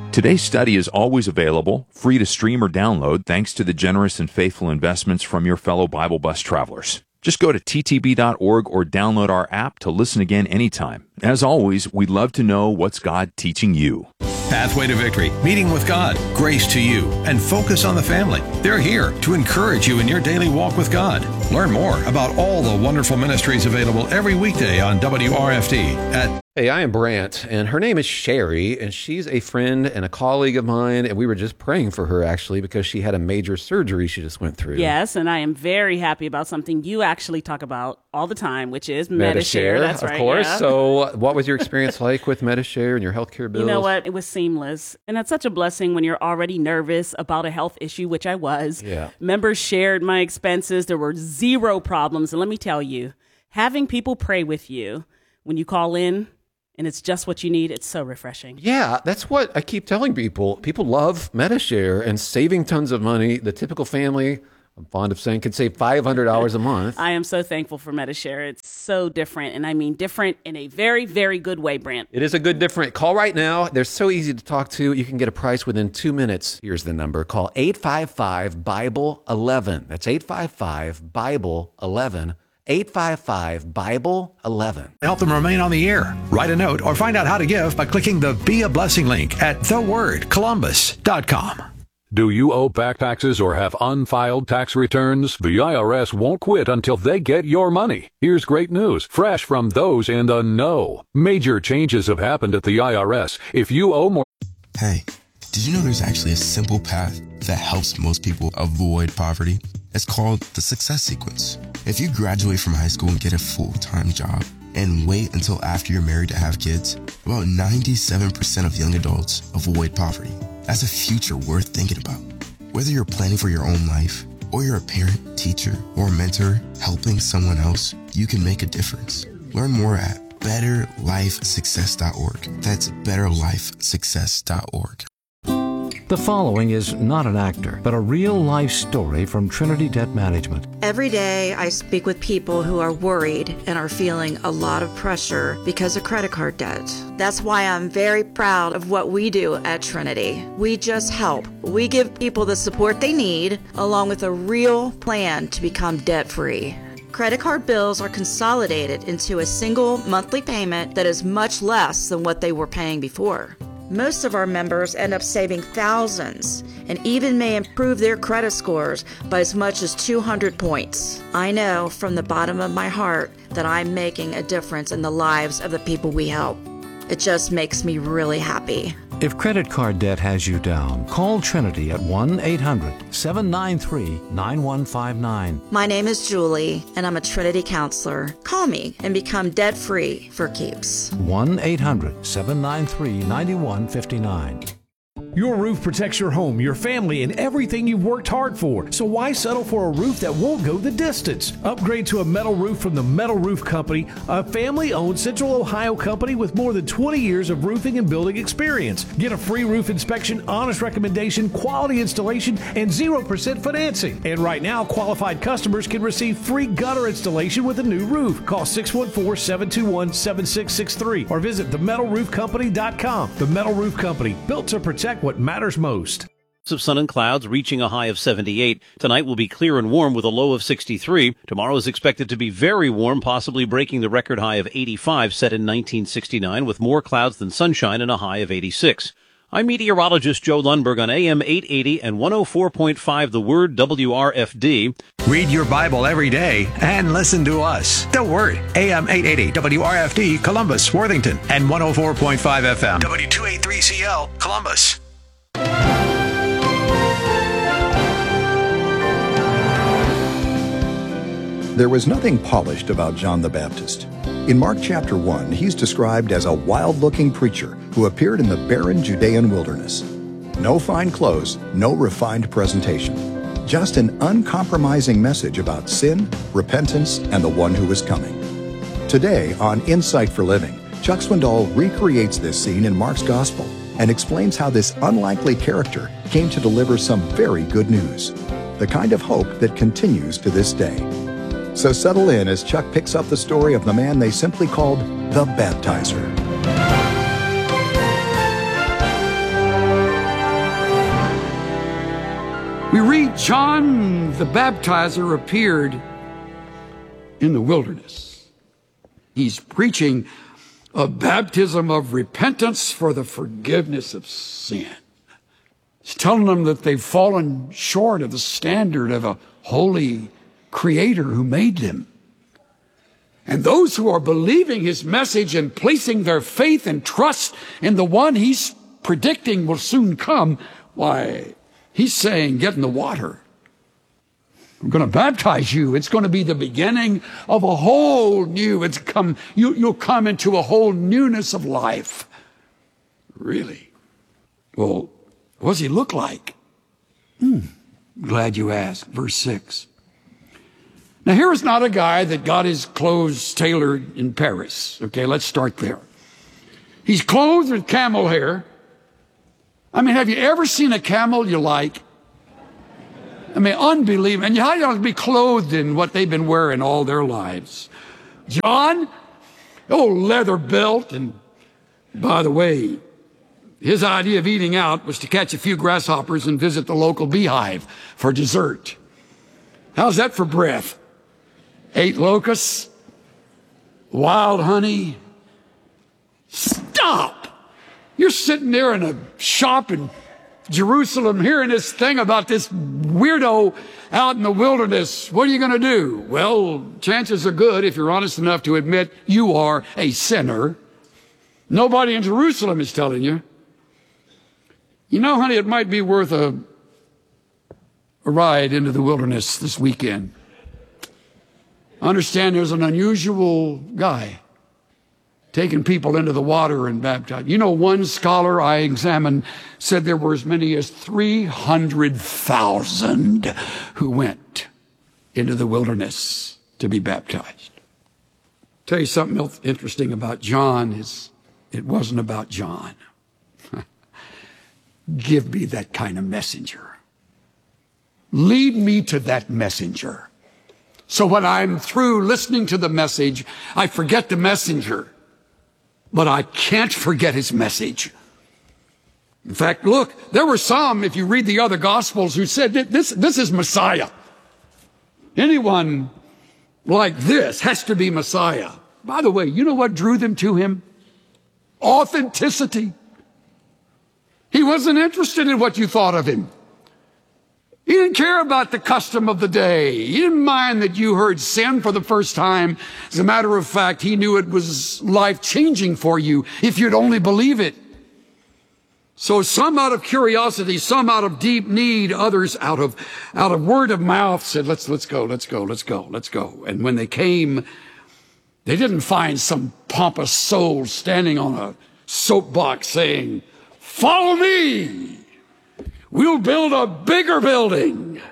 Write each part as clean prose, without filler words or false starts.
Today's study is always available, free to stream or download, thanks to the generous and faithful investments from your fellow Bible Bus travelers. Just go to ttb.org or download our app to listen again anytime. As always, we'd love to know what's God teaching you. Pathway to Victory, Meeting with God, Grace to You, and Focus on the Family. They're here to encourage you in your daily walk with God. Learn more about all the wonderful ministries available every weekday on WRFD at... Hey, I am Brant, and her name is Sherry, and she's a friend and a colleague of mine, and we were just praying for her, actually, because she had a major surgery she just went through. Yes, and I am very happy about something you actually talk about all the time, which is Medi-Share. That's right, of course. Yeah. So what was your experience like with Medi-Share and your healthcare bills? You know what? It was seamless, and that's such a blessing when you're already nervous about a health issue, which I was. Yeah. Members shared my expenses. There were zero problems, and let me tell you, having people pray with you when you call in, and it's just what you need, it's so refreshing. Yeah, that's what I keep telling people. People love Medi-Share and saving tons of money. The typical family, I'm fond of saying, can save $500 a month. I am so thankful for Medi-Share. It's so different, and I mean different in a very, very good way, Brant. It is a good different. Call right now. They're so easy to talk to. You can get a price within 2 minutes. Here's the number. Call 855-BIBLE-11. That's 855-BIBLE-11. 855-BIBLE-11. Help them remain on the air. Write a note or find out how to give by clicking the Be a Blessing link at thewordcolumbus.com. Do you owe back taxes or have unfiled tax returns? The IRS won't quit until they get your money. Here's great news, fresh from those in the know. Major changes have happened at the IRS. If you owe more... Hey, did you know there's actually a simple path that helps most people avoid poverty? It's called the Success Sequence. If you graduate from high school and get a full-time job and wait until after you're married to have kids, about 97% of young adults avoid poverty. That's a future worth thinking about. Whether you're planning for your own life, or you're a parent, teacher, or mentor helping someone else, you can make a difference. Learn more at betterlifesuccess.org. That's betterlifesuccess.org. The following is not an actor, but a real-life story from Trinity Debt Management. Every day I speak with people who are worried and are feeling a lot of pressure because of credit card debt. That's why I'm very proud of what we do at Trinity. We just help. We give people the support they need, along with a real plan to become debt-free. Credit card bills are consolidated into a single monthly payment that is much less than what they were paying before. Most of our members end up saving thousands and even may improve their credit scores by as much as 200 points. I know from the bottom of my heart that I'm making a difference in the lives of the people we help. It just makes me really happy. If credit card debt has you down, call Trinity at 1-800-793-9159. My name is Julie, and I'm a Trinity counselor. Call me and become debt-free for keeps. 1-800-793-9159. Your roof protects your home, your family, and everything you've worked hard for. So why settle for a roof that won't go the distance? Upgrade to a metal roof from the Metal Roof Company, a family-owned Central Ohio company with more than 20 years of roofing and building experience. Get a free roof inspection, honest recommendation, quality installation, and 0% financing. And right now, qualified customers can receive free gutter installation with a new roof. Call 614-721-7663 or visit themetalroofcompany.com. The Metal Roof Company, built to protect what matters most. Of sun and clouds reaching a high of 78. Tonight will be clear and warm with a low of 63. Tomorrow is expected to be very warm, possibly breaking the record high of 85 set in 1969 with more clouds than sunshine and a high of 86. I'm meteorologist Joe Lundberg on AM 880 and 104.5 The Word WRFD. Read your Bible every day and listen to us. The Word, AM 880 WRFD, Columbus, Worthington, and 104.5 FM, W283CL, Columbus. There was nothing polished about John the Baptist. In Mark chapter 1, he's described as a wild-looking preacher who appeared in the barren Judean wilderness. No fine clothes, no refined presentation. Just an uncompromising message about sin, repentance, and the one who is coming. Today on Insight for Living, Chuck Swindoll recreates this scene in Mark's Gospel and explains how this unlikely character came to deliver some very good news, the kind of hope that continues to this day. So settle in as Chuck picks up the story of the man they simply called the Baptizer. John the Baptizer appeared in the wilderness. He's preaching a baptism of repentance for the forgiveness of sin. He's telling them that they've fallen short of the standard of a holy Creator who made them. And those who are believing his message and placing their faith and trust in the one he's predicting will soon come, why, he's saying, get in the water. I'm going to baptize you. It's going to be the beginning of a whole new, you'll come into a whole newness of life. Really? Well, what does he look like? Glad you asked. Verse 6. Now, here is not a guy that got his clothes tailored in Paris. Okay, let's start there. He's clothed with camel hair. I mean, have you ever seen a camel you like? I mean, unbelievable. And how do you be clothed in what they've been wearing all their lives? John, leather belt. And by the way, his idea of eating out was to catch a few grasshoppers and visit the local beehive for dessert. How's that for breath? 8 locusts, wild honey. Stop! You're sitting there in a shop in Jerusalem hearing this thing about this weirdo out in the wilderness. What are you going to do? Well, chances are good, if you're honest enough to admit you are a sinner. Nobody in Jerusalem is telling you. You know, honey, it might be worth a ride into the wilderness this weekend. I understand there's an unusual guy taking people into the water and baptizing. You know, one scholar I examined said there were as many as 300,000 who went into the wilderness to be baptized. Tell you something else interesting about John is it wasn't about John. Give me that kind of messenger. Lead me to that messenger. So when I'm through listening to the message, I forget the messenger, but I can't forget his message. In fact, look, there were some, if you read the other Gospels, who said that this is Messiah. Anyone like this has to be Messiah. By the way, you know what drew them to him? Authenticity. He wasn't interested in what you thought of him. He didn't care about the custom of the day. He didn't mind that you heard sin for the first time. As a matter of fact, he knew it was life-changing for you if you'd only believe it. So some out of curiosity, some out of deep need, others out of word of mouth said, let's go. And when they came, they didn't find some pompous soul standing on a soapbox saying, follow me. We'll build a bigger building.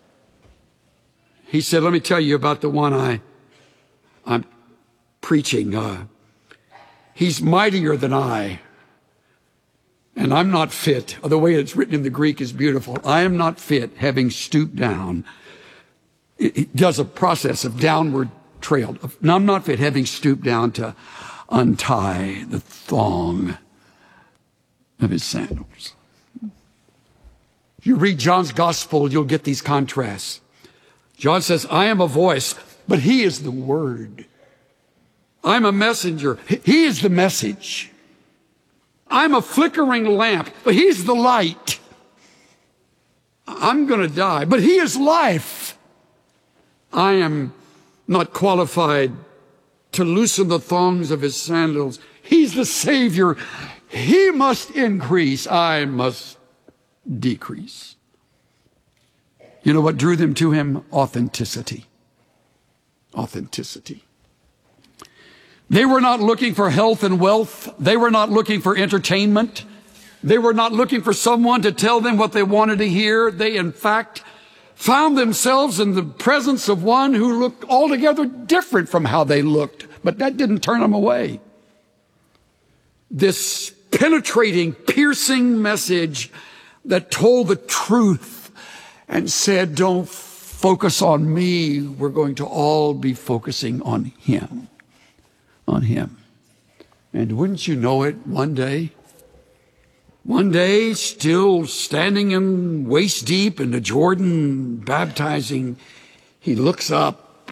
He said, let me tell you about the one I'm preaching. He's mightier than I. And I'm not fit. The way it's written in the Greek is beautiful. I am not fit, having stooped down. It does a process of downward trail. Now, I'm not fit, having stooped down to untie the thong of his sandals. If you read John's gospel, you'll get these contrasts. John says, I am a voice, but he is the word. I'm a messenger. He is the message. I'm a flickering lamp, but he's the light. I'm going to die, but he is life. I am not qualified to loosen the thongs of his sandals. He's the Savior. He must increase. I must decrease. You know what drew them to him? Authenticity. Authenticity. They were not looking for health and wealth. They were not looking for entertainment. They were not looking for someone to tell them what they wanted to hear. They, in fact, found themselves in the presence of one who looked altogether different from how they looked. But that didn't turn them away. This penetrating, piercing message that told the truth and said, don't focus on me. We're going to all be focusing on him. On him. And wouldn't you know it, one day One day, still standing in waist deep in the Jordan, baptizing, he looks up,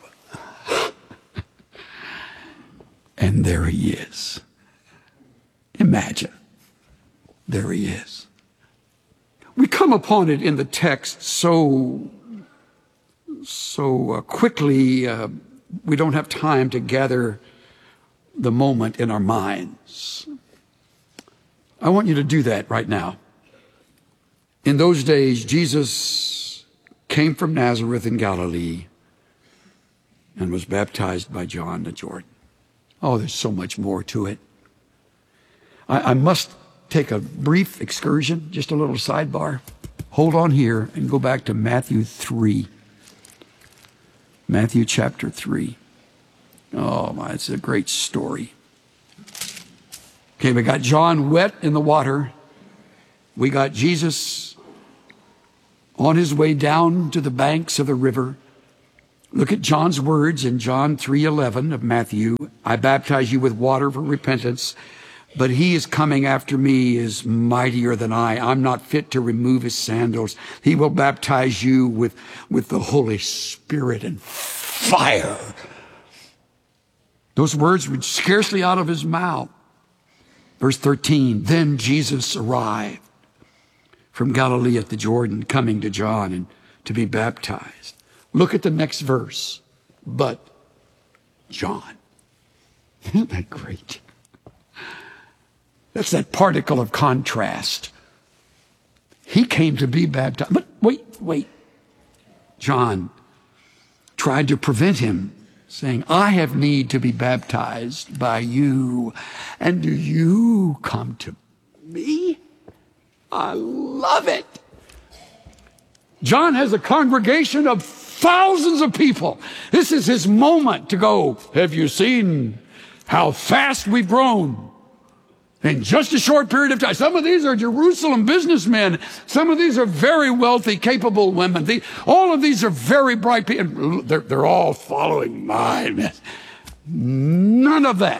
and there he is. Imagine. There he is. We come upon it in the text so quickly, we don't have time to gather the moment in our minds. I want you to do that right now. In those days, Jesus came from Nazareth in Galilee and was baptized by John the Jordan. Oh, there's so much more to it. I must take a brief excursion, just a little sidebar. Hold on here and go back to Matthew 3. Matthew chapter 3. Oh, my, it's a great story. Okay, we got John wet in the water. We got Jesus on his way down to the banks of the river. Look at John's words in John 3:11 of Matthew. I baptize you with water for repentance, but he is coming after me is mightier than I. I'm not fit to remove his sandals. He will baptize you with the Holy Spirit and fire. Those words were scarcely out of his mouth. Verse 13, then Jesus arrived from Galilee at the Jordan, coming to John and to be baptized. Look at the next verse. But John. Isn't that great? That's that particle of contrast. He came to be baptized. But wait. John tried to prevent him, saying, I have need to be baptized by you, and do you come to me? I love it. John has a congregation of thousands of people. This is his moment to go, have you seen how fast we've grown in just a short period of time? Some of these are Jerusalem businessmen. Some of these are very wealthy, capable women. All of these are very bright people. They're all following mine. None of that.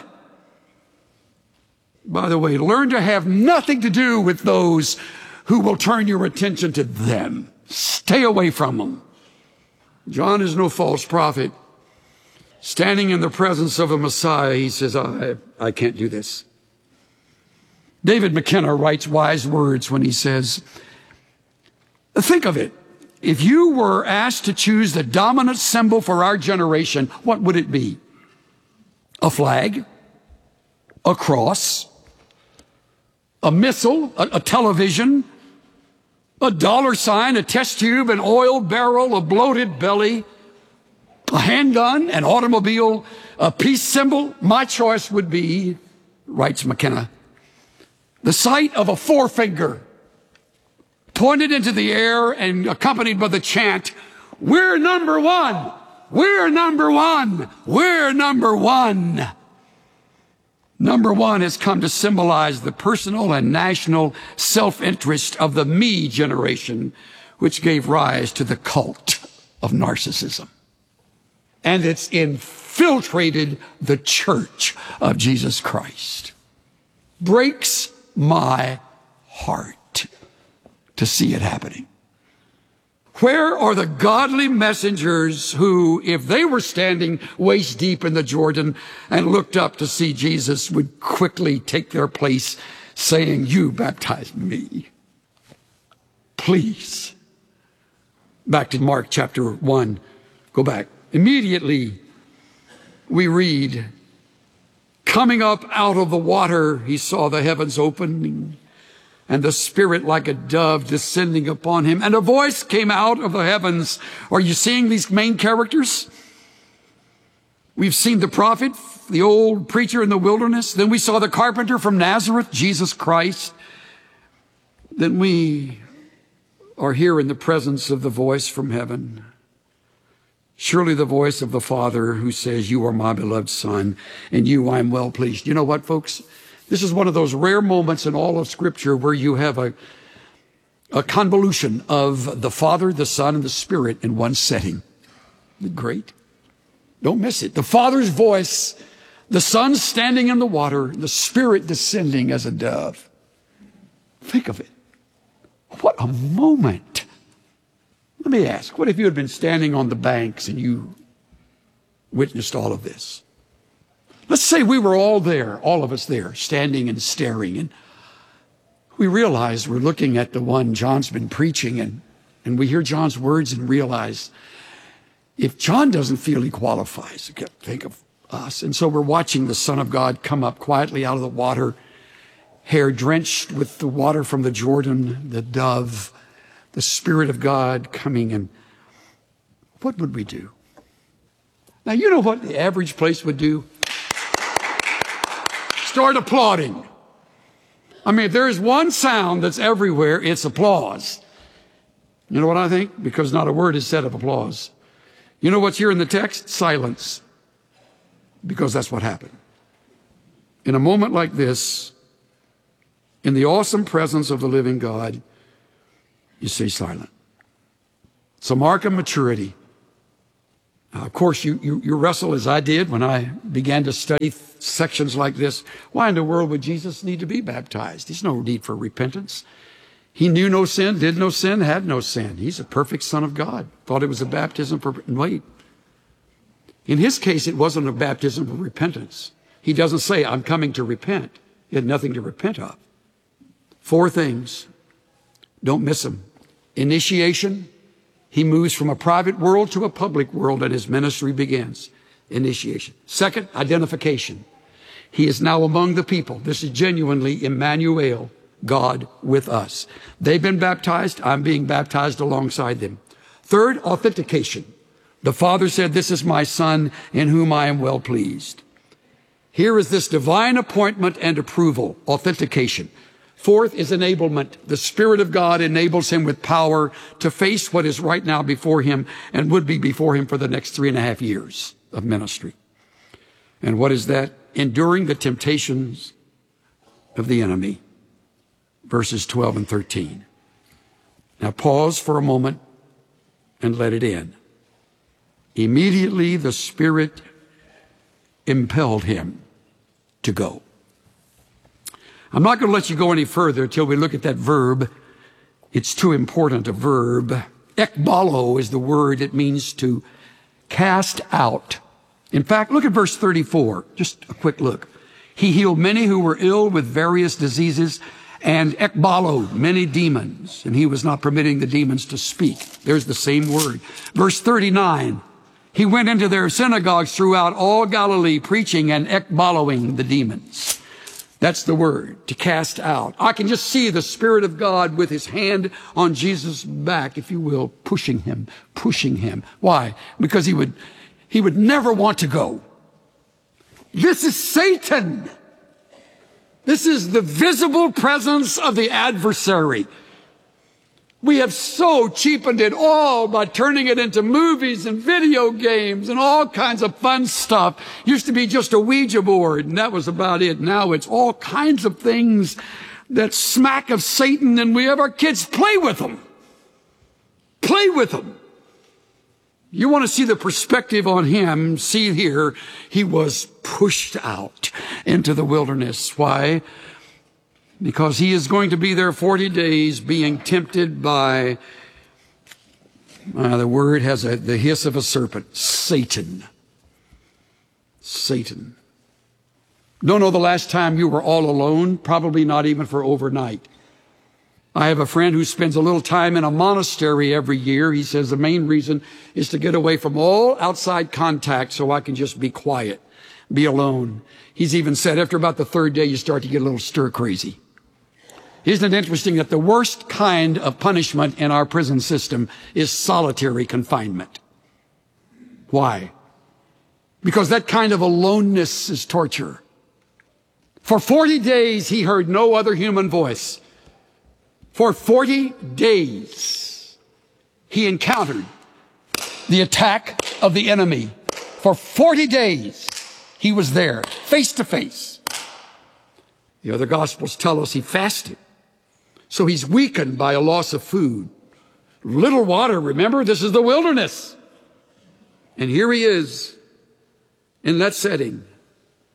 By the way, learn to have nothing to do with those who will turn your attention to them. Stay away from them. John is no false prophet. Standing in the presence of a Messiah, he says, I can't do this. David McKenna writes wise words when he says, think of it. If you were asked to choose the dominant symbol for our generation, what would it be? A flag? A cross? A missile? A television? A dollar sign? A test tube? An oil barrel? A bloated belly? A handgun? An automobile? A peace symbol? My choice would be, writes McKenna, the sight of a forefinger pointed into the air and accompanied by the chant, we're number one, we're number one, we're number one. Number one has come to symbolize the personal and national self-interest of the me generation, which gave rise to the cult of narcissism. And it's infiltrated the church of Jesus Christ. Breaks my heart to see it happening. Where are the godly messengers who, if they were standing waist deep in the Jordan and looked up to see Jesus, would quickly take their place saying, you baptize me. Please. Back to Mark chapter 1. Go back. Immediately we read, coming up out of the water, he saw the heavens opening and the Spirit like a dove descending upon him. And a voice came out of the heavens. Are you seeing these main characters? We've seen the prophet, the old preacher in the wilderness. Then we saw the carpenter from Nazareth, Jesus Christ. Then we are here in the presence of the voice from heaven. Surely the voice of the Father who says, you are my beloved Son, and you I am well pleased. You know what, folks? This is one of those rare moments in all of Scripture where you have a convolution of the Father, the Son, and the Spirit in one setting. Isn't it great? Don't miss it. The Father's voice, the Son standing in the water, the Spirit descending as a dove. Think of it. What a moment. Let me ask, what if you had been standing on the banks and you witnessed all of this? Let's say we were all there, all of us there, standing and staring, and we realize we're looking at the one John's been preaching, and we hear John's words and realize if John doesn't feel he qualifies, think of us. And so we're watching the Son of God come up quietly out of the water, hair drenched with the water from the Jordan, the dove, the Spirit of God coming in. What would we do? Now, you know what the average place would do? Start applauding. I mean, if there is one sound that's everywhere, it's applause. You know what I think? Because not a word is said of applause. You know what's here in the text? Silence. Because that's what happened. In a moment like this, in the awesome presence of the living God, you stay silent. It's a mark of maturity. Of course, you wrestle as I did when I began to study sections like this. Why in the world would Jesus need to be baptized? There's no need for repentance. He knew no sin, did no sin, had no sin. He's a perfect Son of God. Thought it was a baptism for... Wait. In his case, it wasn't a baptism of repentance. He doesn't say, I'm coming to repent. He had nothing to repent of. 4 things. Don't miss them. Initiation. He moves from a private world to a public world, and his ministry begins. Initiation. Second, identification. He is now among the people. This is genuinely Emmanuel, God with us. They've been baptized. I'm being baptized alongside them. Third, authentication. The Father said, this is my Son in whom I am well pleased. Here is this divine appointment and approval, authentication. Fourth is enablement. The Spirit of God enables him with power to face what is right now before him and would be before him for the next 3.5 years of ministry. And what is that? Enduring the temptations of the enemy. Verses 12 and 13. Now pause for a moment and let it in. Immediately the Spirit impelled him to go. I'm not going to let you go any further until we look at that verb. It's too important a verb. Ekbalo is the word. It means to cast out. In fact, look at verse 34. Just a quick look. He healed many who were ill with various diseases and ekbalo, many demons. And he was not permitting the demons to speak. There's the same word. Verse 39. He went into their synagogues throughout all Galilee, preaching and ekbaloing the demons. That's the word, to cast out. I can just see the Spirit of God with his hand on Jesus' back, if you will, pushing him. Why? Because he would never want to go. This is Satan. This is the visible presence of the adversary. We have so cheapened it all by turning it into movies and video games and all kinds of fun stuff. Used to be just a Ouija board, and that was about it. Now it's all kinds of things that smack of Satan, and we have our kids play with them. Play with them. You want to see the perspective on him, see here, he was pushed out into the wilderness. Why? Because he is going to be there 40 days being tempted by, the word has the hiss of a serpent, Satan. Satan. Don't know the last time you were all alone, probably not even for overnight. I have a friend who spends a little time in a monastery every year. He says the main reason is to get away from all outside contact so I can just be quiet, be alone. He's even said after about the 3rd day, you start to get a little stir crazy. Isn't it interesting that the worst kind of punishment in our prison system is solitary confinement? Why? Because that kind of aloneness is torture. For 40 days, he heard no other human voice. For 40 days, he encountered the attack of the enemy. For 40 days, he was there, face to face. The other Gospels tell us he fasted. So he's weakened by a loss of food. Little water, remember, this is the wilderness. And here he is in that setting.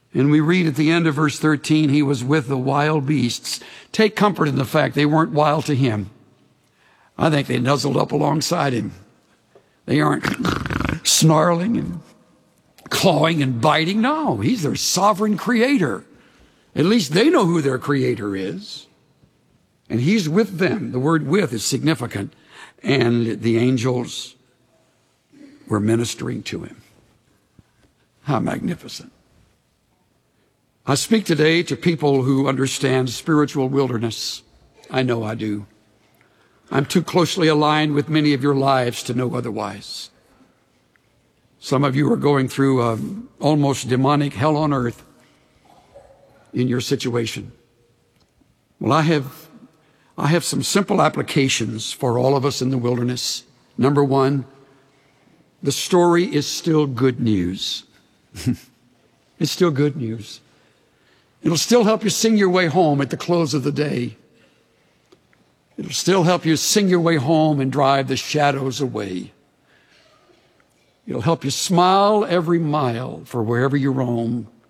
And we read at the end of verse 13, he was with the wild beasts. Take comfort in the fact they weren't wild to him. I think they nuzzled up alongside him. They aren't snarling and clawing and biting. No, he's their sovereign creator. At least they know who their creator is. And he's with them. The word with is significant. And the angels were ministering to him. How magnificent. I speak today to people who understand spiritual wilderness. I know I do. I'm too closely aligned with many of your lives to know otherwise. Some of you are going through almost demonic hell on earth in your situation. Well, I have some simple applications for all of us in the wilderness. Number one, the story is still good news. It's still good news. It'll still help you sing your way home at the close of the day. It'll still help you sing your way home and drive the shadows away. It'll help you smile every mile for wherever you roam.